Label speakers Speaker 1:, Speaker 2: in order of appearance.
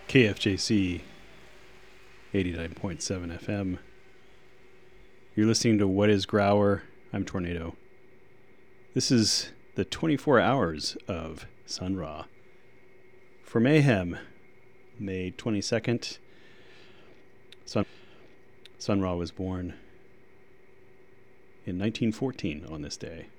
Speaker 1: KFJC 89.7 FM. You're listening to What is Grauer? I'm Tornado. This is the 24 hours of Sun Ra. For Mayhem, May 22nd, Sun Ra was born in 1914 on this day.